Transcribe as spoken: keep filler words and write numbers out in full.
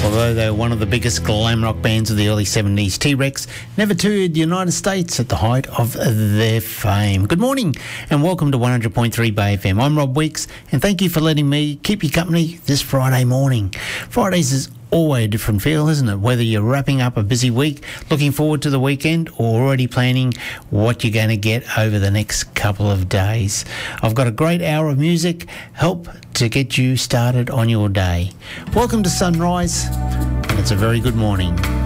Although they were one of the biggest glam rock bands of the early seventies, T-Rex never toured the United States at the height of their fame. Good morning and welcome to one hundred point three Bay F M. I'm Rob Weeks and thank you for letting me keep you company this Friday morning. Fridays is always a different feel, isn't it? Whether you're wrapping up a busy week, looking forward to the weekend, or already planning what you're going to get over the next couple of days. I've got a great hour of music, help to get you started on your day. Welcome to Sunrise, and it's a very good morning.